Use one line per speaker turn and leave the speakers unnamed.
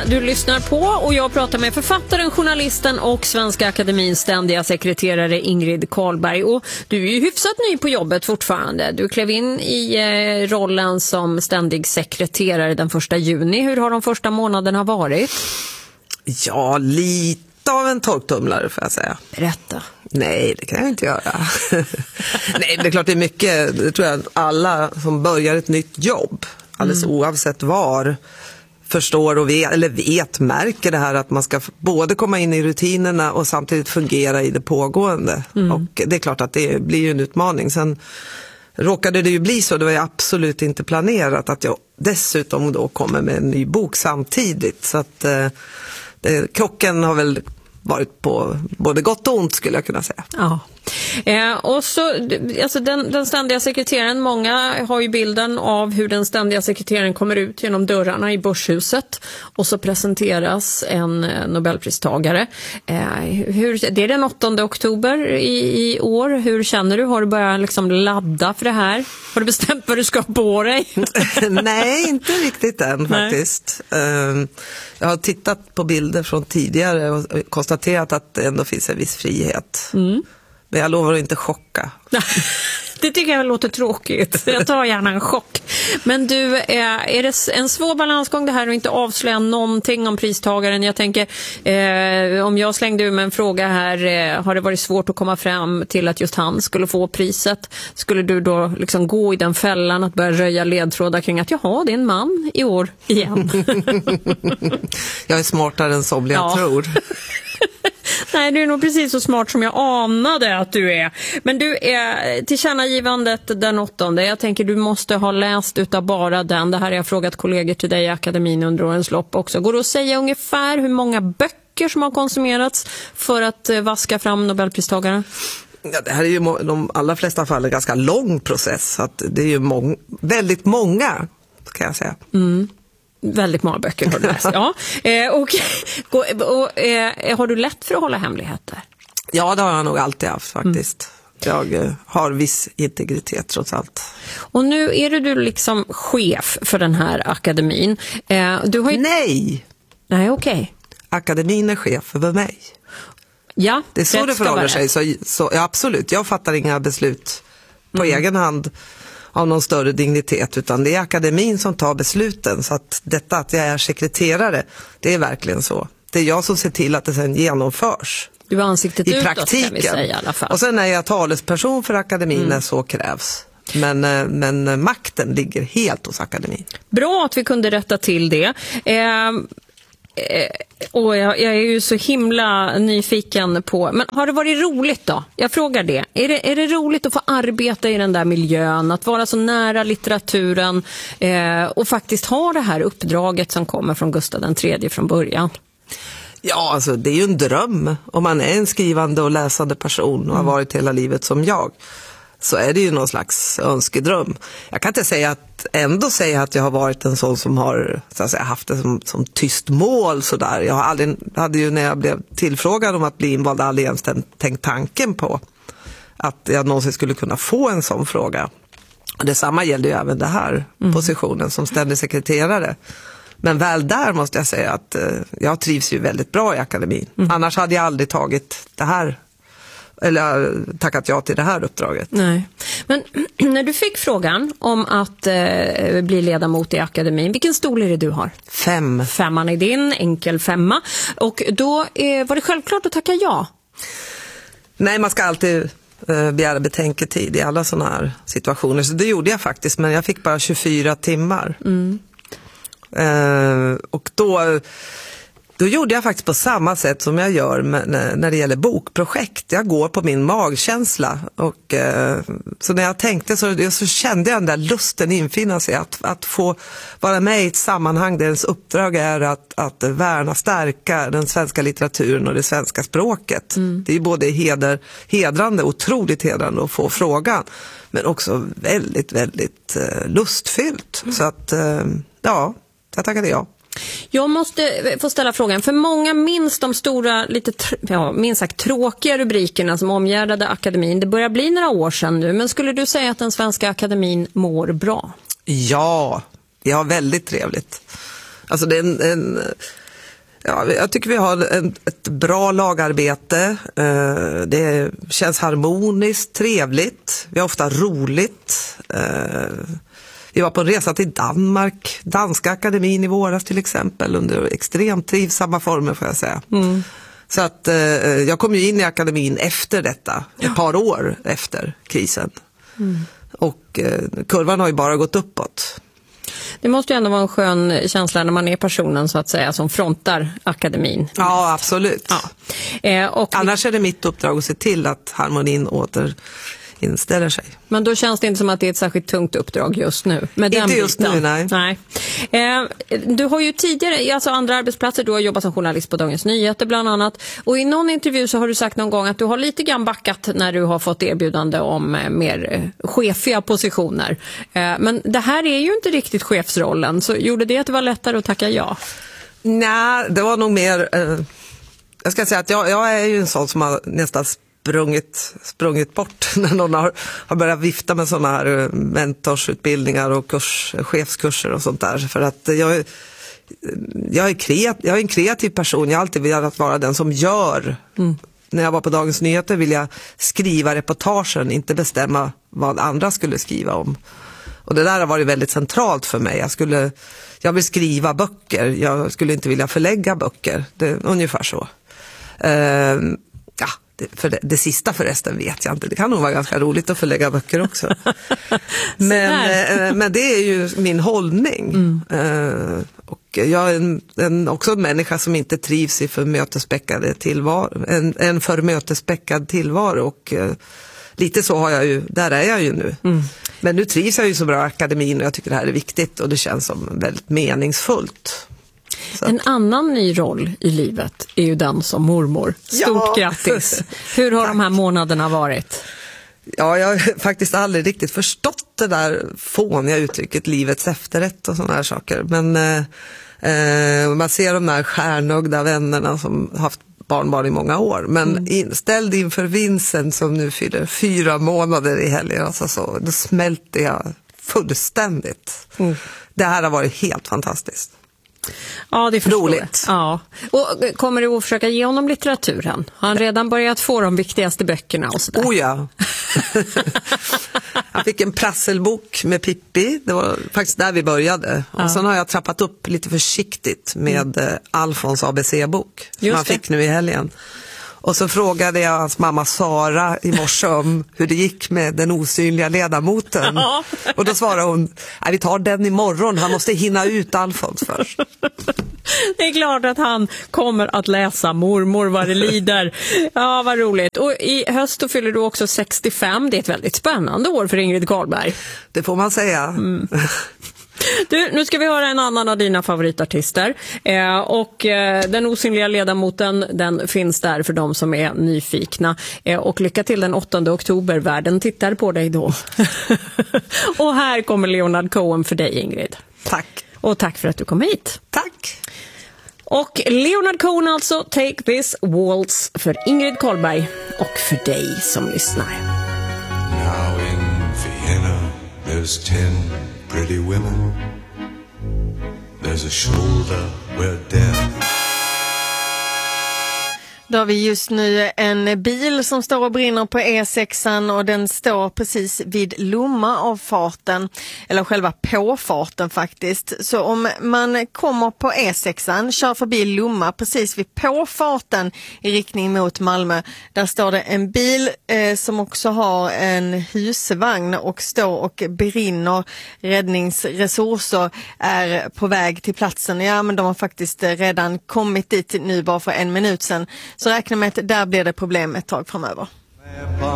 du lyssnar på och jag pratar med författaren, journalisten och Svenska Akademins ständiga sekreterare Ingrid Carlberg. Och du är ju hyfsat ny på jobbet fortfarande. Du klev in i rollen som ständig sekreterare den 1 juni. Hur har de första månaderna varit?
Ja, lite av en torktumlare får jag säga.
Berätta.
Nej, det kan jag inte göra. Nej, det är klart det är mycket, det tror jag alla som börjar ett nytt jobb, alldeles oavsett var, förstår och märker det här att man ska både komma in i rutinerna och samtidigt fungera i det pågående. Och det är klart att det blir ju en utmaning. Sen råkade det ju bli så, det var ju absolut inte planerat att jag dessutom då kommer med en ny bok samtidigt. Så att krocken har väl varit på både gott och ont skulle jag kunna säga.
Ja. Och så, alltså den ständiga sekreteraren, många har ju bilden av hur den ständiga sekreteraren kommer ut genom dörrarna i Börshuset och så presenteras en Nobelpristagare. Det är den 8 oktober i år. Hur känner du? Har du börjat liksom ladda för det här? Har du bestämt vad du ska på dig?
Nej, inte riktigt än faktiskt. Jag har tittat på bilder från tidigare och konstaterat att det ändå finns en viss frihet. Men jag lovar att inte chocka.
Det tycker jag låter tråkigt. Jag tar gärna en chock. Men du, är det en svår balansgång det här att inte avslöja någonting om pristagaren? Jag tänker, om jag slängde ur med en fråga här, har det varit svårt att komma fram till att just han skulle få priset? Skulle du då liksom gå i den fällan att börja röja ledtrådar kring att jaha, det är en man i år igen?
Jag är smartare än somliga tror.
Nej, du är nog precis så smart som jag anade att du är. Men du är tillkännagivandet den 8. Jag tänker du måste ha läst utav bara den. Det här har jag frågat kollegor till dig i akademin under årens lopp också. Går det att säga ungefär hur många böcker som har konsumerats för att vaska fram Nobelpristagaren?
Ja, det här är ju de allra flesta fall en ganska lång process. Så att det är ju väldigt många, kan jag säga.
Väldigt många böcker har du läst. Ja. Har du lätt för att hålla hemligheter?
Ja, det har jag nog alltid haft faktiskt. Jag har viss integritet trots allt.
Och nu är du liksom chef för den här akademin. Du har ju...
Nej,
okej.
Akademin är chef över mig.
Ja,
det är så det förhåller sig. Så ja, absolut, jag fattar inga beslut på egen hand av någon större dignitet, utan det är akademin som tar besluten. Så att detta att jag är sekreterare, det är verkligen så. Det är jag som ser till att det sen genomförs.
Du har ansiktet
i
utåt,
praktiken.
Kan vi säga i alla fall.
Och sen är jag talesperson för akademin när så krävs. Men makten ligger helt hos akademin.
Bra att vi kunde rätta till det. Och jag är ju så himla nyfiken på, men har det varit roligt då? Jag frågar det. Är det roligt att få arbeta i den där miljön, att vara så nära litteraturen och faktiskt ha det här uppdraget som kommer från Gustav III från början?
Ja, alltså det är ju en dröm. Om man är en skrivande och läsande person och har varit hela livet som jag, så är det ju någon slags önskedröm. Jag kan inte säga att jag har varit en sån som har så att säga, haft det som tyst mål sådär. Jag hade ju när jag blev tillfrågad om att bli invald aldrig ens tänkt tanken på att jag någonsin skulle kunna få en sån fråga. Och detsamma gäller ju även det här positionen som ständig sekreterare. Men väl där måste jag säga att jag trivs ju väldigt bra i akademin. Annars hade jag aldrig tagit det här eller tackat ja till det här uppdraget.
Nej. Men när du fick frågan om att bli ledamot i akademin, vilken stol är det du har?
5.
5:an är din, enkel 5. Och då var det självklart att tacka ja?
Nej, man ska alltid begära betänketid i alla sådana här situationer. Så det gjorde jag faktiskt, men jag fick bara 24 timmar. Och då gjorde jag faktiskt på samma sätt som jag gör när det gäller bokprojekt. Jag går på min magkänsla. Och så när jag tänkte så kände jag den där lusten infinna sig att få vara med i ett sammanhang där ens uppdrag är att värna, stärka den svenska litteraturen och det svenska språket. Det är både hedrande, otroligt hedrande att få frågan, men också väldigt, väldigt lustfyllt. Så att ja, jag tackade ja.
Jag måste få ställa frågan, för många minns de stora, minst sagt tråkiga rubrikerna som omgärdade akademin. Det börjar bli några år sedan nu, men skulle du säga att den svenska akademin mår bra?
Ja, väldigt trevligt. Alltså det är Ja, jag tycker vi har ett bra lagarbete. Det känns harmoniskt, trevligt. Vi har ofta roligt. Vi var på en resa till Danmark, Danska akademin i våras till exempel, under extremt trivsamma former får jag säga. Så att jag kom ju in i akademin efter detta, ett par år efter krisen. Och kurvan har ju bara gått uppåt.
Det måste ju ändå vara en skön känsla när man är personen så att säga som frontar akademin.
Ja, absolut.
Ja.
Annars är det mitt uppdrag att se till att harmonin åter inställer sig.
Men då känns det inte som att det är ett särskilt tungt uppdrag just nu. Med
inte just nu, nej.
Du har ju tidigare, alltså andra arbetsplatser, du har jobbat som journalist på Dagens Nyheter bland annat. Och i någon intervju så har du sagt någon gång att du har lite grann backat när du har fått erbjudande om mer chefiga positioner. Men det här är ju inte riktigt chefsrollen, så gjorde det att det var lättare att tacka ja?
Nej, det var nog mer... jag ska säga att jag är ju en sån som har nästan sprungit bort när någon har börjat vifta med sådana här mentorsutbildningar och chefskurser och sånt där. För att jag är en kreativ person. Jag har alltid velat vara den som gör. När jag var på Dagens Nyheter ville jag skriva reportagen, inte bestämma vad andra skulle skriva om. Och det där har varit väldigt centralt för mig. Jag vill skriva böcker. Jag skulle inte vilja förlägga böcker. Det är ungefär så. Det sista förresten vet jag inte. Det kan nog vara ganska roligt att förlägga böcker också. men det är ju min hållning. Och jag är också en människa som inte trivs i förmötespäckade tillvaro. En förmötespäckad tillvaro. Och lite så har jag ju, där är jag ju nu. Men nu trivs jag ju så bra i akademin och jag tycker det här är viktigt och det känns som väldigt meningsfullt. Så.
En annan ny roll i livet är ju den som mormor. Stort grattis! Hur har de här månaderna varit?
Ja, jag har faktiskt aldrig riktigt förstått det där fåniga uttrycket livets efterrätt och sådana här saker. Men man ser de där stjärnögda vännerna som haft barnbarn i många år. Men inställd inför Vincent som nu fyller 4 månader i helgen. Alltså så, då smälter jag fullständigt. Det här har varit helt fantastiskt.
Ja, det förstår
roligt.
Ja. Och kommer du att försöka ge honom litteraturen? Har han redan börjat få de viktigaste böckerna och sådär?
Oh ja. Jag fick en prasselbok med Pippi. Det var faktiskt där vi började. Och sen har jag trappat upp lite försiktigt med Alfons ABC-bok. Som han fick nu i helgen. Och så frågade jag hans mamma Sara i morse om hur det gick med den osynliga ledamoten. Ja. Och då svarade hon, vi tar den imorgon, han måste hinna ut Alfons först.
Det är klart att han kommer att läsa mormor vad det lider. Ja, vad roligt. Och i höst då fyller du också 65. Det är ett väldigt spännande år för Ingrid Carlberg.
Det får man säga.
Du, nu ska vi höra en annan av dina favoritartister den osynliga ledamoten, den finns där för de som är nyfikna och lycka till den 8 oktober, världen tittar på dig då. Och här kommer Leonard Cohen för dig, Ingrid.
Tack.
Och tack för att du kom hit.
Tack.
Och Leonard Cohen alltså, Take This Waltz för Ingrid Carlberg och för dig som lyssnar.
Now in Vienna there's 10 pretty women. There's a shoulder where death.
Då har vi just nu en bil som står och brinner på E6 och den står precis vid Lommaavfarten, eller själva påfarten faktiskt. Så om man kommer på E6, kör förbi Lomma precis vid påfarten i riktning mot Malmö, där står det en bil som också har en husvagn och står och brinner. Räddningsresurser är på väg till platsen. Ja, men de har faktiskt redan kommit dit nu bara för 1 minut sedan. Så räkna med att där blir det problem ett tag framöver.